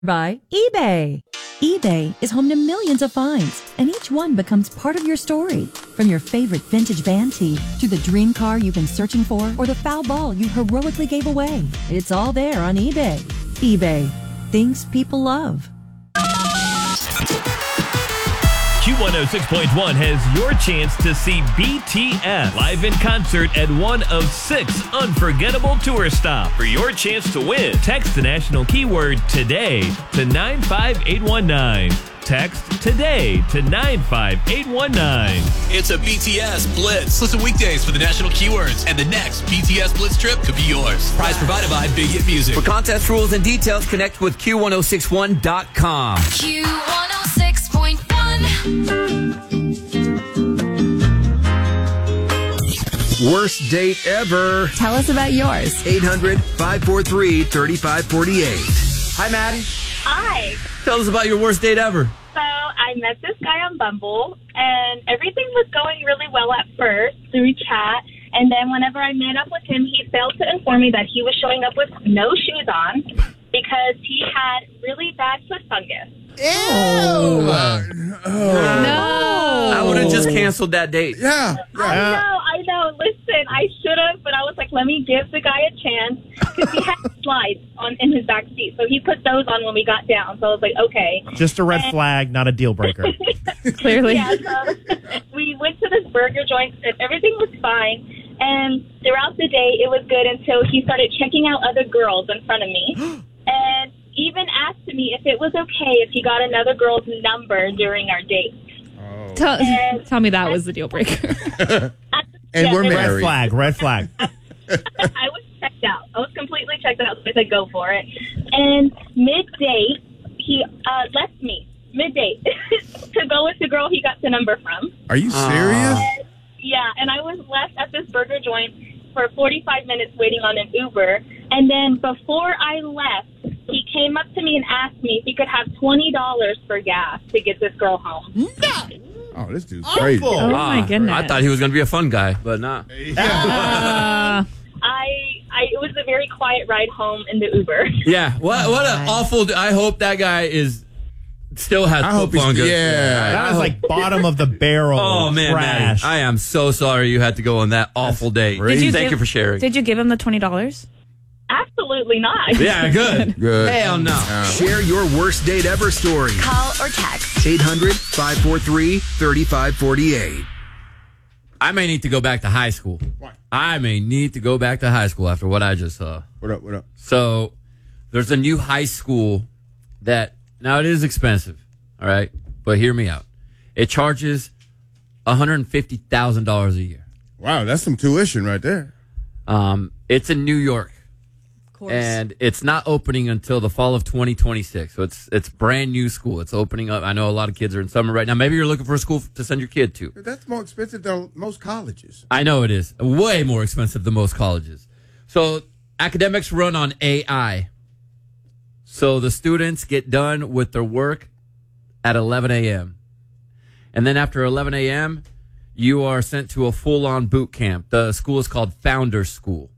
By eBay. eBay is home to millions of finds, and each one becomes part of your story. From your favorite vintage band tee to the dream car you've been searching for or the foul ball you heroically gave away. It's all there on eBay. eBay. Things people love. Q106.1 has your chance to see BTS live in concert at one of 6 unforgettable tour stops. For your chance to win, text the national keyword TODAY to 95819. Text TODAY to 95819. It's a BTS Blitz. Listen weekdays for the national keywords, and the next BTS Blitz trip could be yours. Prize provided by Big Hit Music. For contest rules and details, connect with Q1061.com. Q106.1. Worst date ever. Tell us about yours. 800-543-3548. Hi, Maddie. Hi. Tell us about your worst date ever. So I met this guy on Bumble, and everything was going really well at first through chat. And then whenever I met up with him, he failed to inform me that he was showing up with no shoes on because he had really bad foot fungus. No. I would have just canceled that date. Yeah. I know. Listen, I should have, but I was like, let me give the guy a chance because he had slides in his back seat. So he put those on when we got down. So I was like, okay. Just a red flag, not a deal breaker. Clearly. Yeah, so we went to this burger joint and everything was fine. And throughout the day, it was good until he started checking out other girls in front of me. And even asked me if it was okay if he got another girl's number during our date. Tell me that was the deal breaker. And we're married. Red flag. I was checked out. I was completely checked out, so I said go for it. And mid-date, he left me. Mid-date. To go with the girl he got the number from. Are you serious? Yeah, and I was left at this burger joint for 45 minutes waiting on an Uber. And then before I left, he came up to me and asked me if he could have $20 for gas to get this girl home. No. Oh, this dude's crazy. Oh, my goodness. I thought he was going to be a fun guy, but nah. It was a very quiet ride home in the Uber. Yeah, what an awful... I hope that guy still has foot fungus. That was like bottom of the barrel. Oh, man, trash. I am so sorry you had to go on that awful date. Thank you for sharing. Did you give him the $20? Absolutely not. Yeah, good. Hell no. Share your worst date ever story. Call or text. 800-543-3548. I may need to go back to high school. Why? I may need to go back to high school after what I just saw. What up? So, there's a new high school that, now it is expensive, all right? But hear me out. It charges $150,000 a year. Wow, that's some tuition right there. It's in New York. Of course. And it's not opening until the fall of 2026. So it's brand new school. It's opening up. I know a lot of kids are in summer right now. Maybe you're looking for a school to send your kid to. That's more expensive than most colleges. I know it is. Way more expensive than most colleges. So academics run on AI. So the students get done with their work at 11 a.m. And then after 11 a.m., you are sent to a full-on boot camp. The school is called Founders School.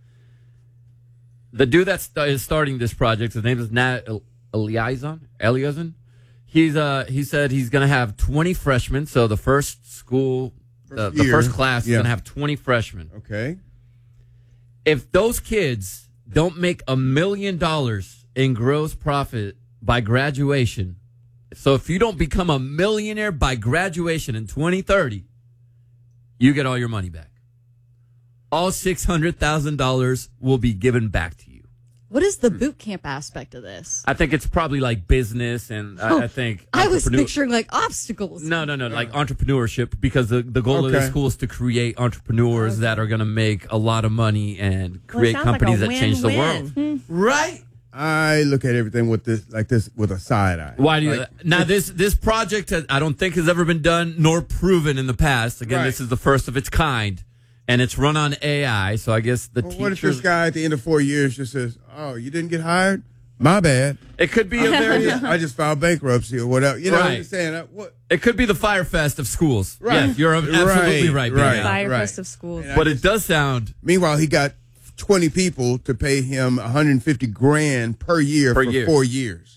The dude that is starting this project, his name is Nat Eliazon. He said he's going to have 20 freshmen. So the first class is going to have 20 freshmen. Okay. If those kids don't make $1 million in gross profit by graduation, so if you don't become a millionaire by graduation in 2030, you get all your money back. All $600,000 will be given back to you. What is the boot camp aspect of this? I think it's probably like business, and I think I was picturing like obstacles. No, like entrepreneurship, because the goal of the school is to create entrepreneurs that are going to make a lot of money and create companies that change the world. Right? I look at everything with this with a side eye. Why do you? Now this project I don't think has ever been done nor proven in the past. Again, This is the first of its kind. And it's run on AI, so I guess the teachers... What if this guy at the end of 4 years just says, oh, you didn't get hired? My bad. It could be a very... I just filed bankruptcy or whatever. You know what I'm saying? It could be the Fire Fest of schools. Right. Yeah, you're absolutely right. Fire Fest of schools. But it does sound... Meanwhile, he got 20 people to pay him $150,000 per year for 4 years.